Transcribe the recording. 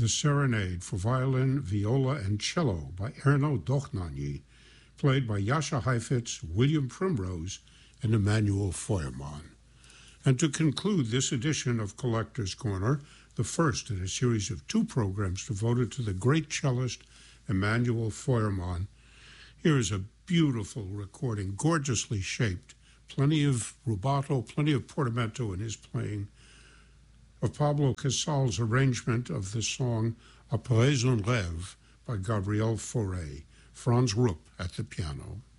The Serenade for Violin, Viola, and Cello by Erno Dochnany, played by Jascha Heifetz, William Primrose, and Emanuel Feuermann. And to conclude this edition of Collector's Corner, the first in a series of 2 programs devoted to the great cellist Emanuel Feuermann, here is a beautiful recording, gorgeously shaped, plenty of rubato, plenty of portamento in his playing, of Pablo Casal's arrangement of the song Après un rêve by Gabriel Fauré, Franz Rupp at the piano.